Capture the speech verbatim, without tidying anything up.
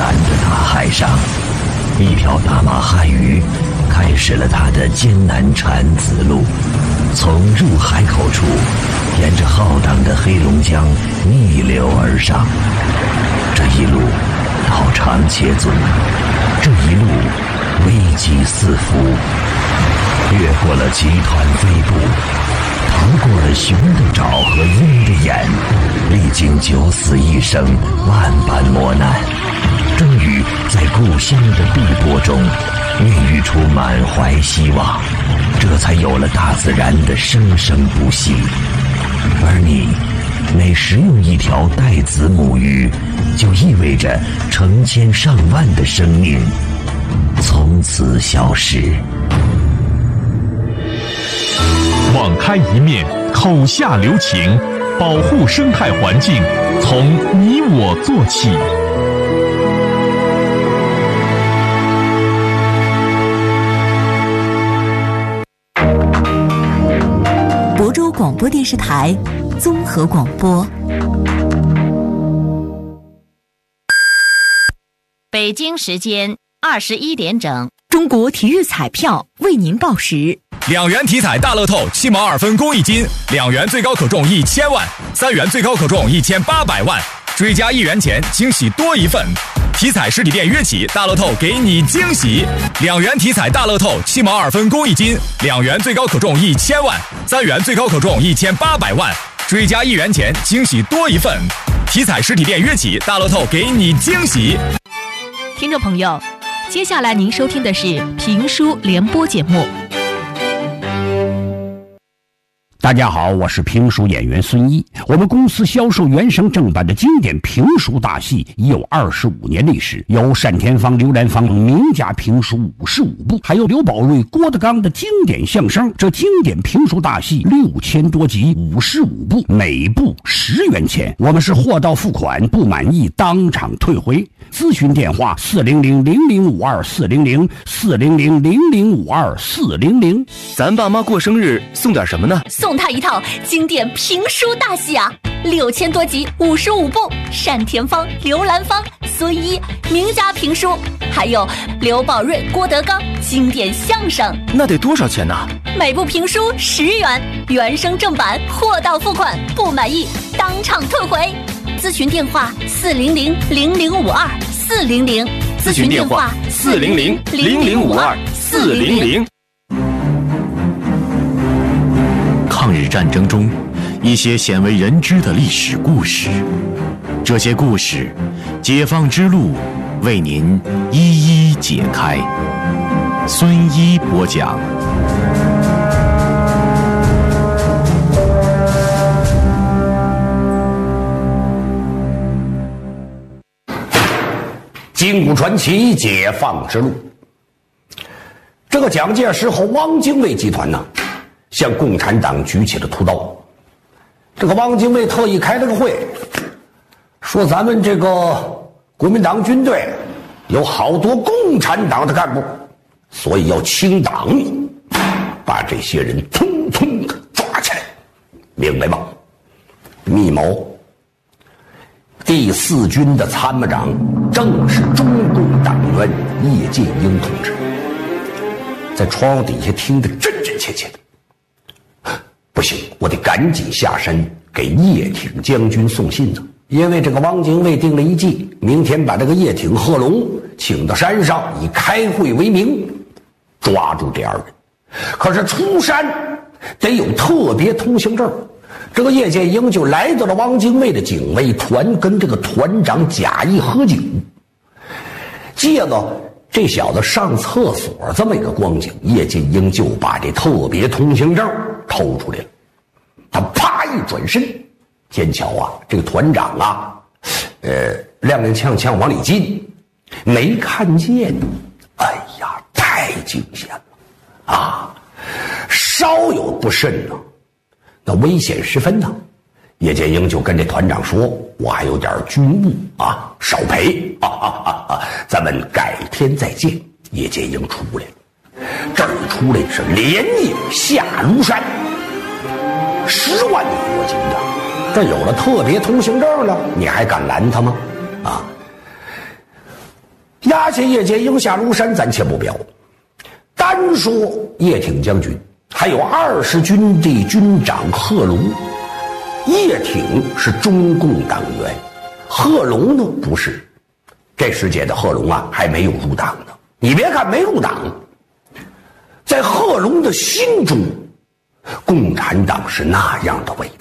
蓝的大海上，一条大马汉鱼开始了它的艰难产子路，从入海口处沿着浩荡的黑龙江逆流而上。这一路道长且尊，这一路危机四伏，越过了集团飞部，逃过了熊的爪和鹰的眼，历经九死一生，万般磨难，终于在故乡的碧波中孕育出满怀希望，这才有了大自然的生生不息。而你每食用一条带子母鱼，就意味着成千上万的生命从此消失。 网开一面，口下留情，保护生态环境，从你我做起。 亳州广播电视台综合广播。 北京时间二十一点整， 中国体育彩票为您报时。 两元体彩大乐透七毛二分公益金，两元最高可中一千万，三元最高可中一千八百万，追加一元钱，惊喜多一份。体彩实体店约起，大乐透给你惊喜。两元体彩大乐透七毛二分公益金，两元最高可中一千万，三元最高可中一千八百万，追加一元钱，惊喜多一份。体彩实体店约起，大乐透给你惊喜。 听众朋友，接下来您收听的是评书联播节目。 大家好，我是评书演员孙一。我们公司销售原声正版的经典评书大戏已有二十五年历史，有单田芳、刘兰芳名家评书五十五部，还有刘宝瑞、郭德纲的经典相声。这经典评书大戏六千多集，五十五部，每部十元钱。我们是货到付款，不满意当场退回。咨询电话四零零零零五二四零零四零零零零五二四零零。 咱爸妈过生日送点什么呢？ 送他一套经典评书大戏啊，六千多集，五十五部，单田芳、刘兰芳、孙一名家评书，还有刘宝瑞、郭德纲经典相声。 那得多少钱呢？ 每部评书十元，原声正版，货到付款，不满意当场退回。咨询电话四零零零零五二四零零， 咨询电话四零零零零五二四零零。 抗日战争中，一些鲜为人知的历史故事，这些故事，解放之路为您一一解开。孙一播讲。 金谷传奇解放之路。这个蒋介石和汪精卫集团呢，向共产党举起了屠刀。这个汪精卫特意开了个会，说咱们这个国民党军队有好多共产党的干部，所以要清党，把这些人通通的抓起来，明白吗？密谋。第四军的参谋长正是中共党员叶剑英同志，在窗户底下听得真真切切的。不行，我得赶紧下山给叶挺将军送信呢。因为这个汪精卫定了一计，明天把这个叶挺、贺龙请到山上，以开会为名抓住这二人。可是出山得有特别通行证。这个叶剑英就来到了汪精卫的警卫团，跟这个团长假意喝酒。借了这小子上厕所这么一个光景，叶剑英就把这特别通行证偷出来了。他啪一转身，见瞧啊，这个团长啊，呃，踉踉跄跄往里进，没看见。哎呀，太惊险了啊！稍有不慎呢，那危险十分呢。叶剑英就跟这团长说：“我还有点军务啊，少赔啊啊啊啊！咱们改天再见。”叶剑英出来了，这儿一出来是连夜下庐山，十万火急的。这有了特别通行证了，你还敢拦他吗？啊！ 牙签叶剑应下庐山，暂且不表。单说叶挺将军，还有二十军的军长贺龙。叶挺是中共党员，贺龙呢不是。这时节的贺龙啊，还没有入党呢。你别看没入党，在贺龙的心中，共产党是那样的伟大。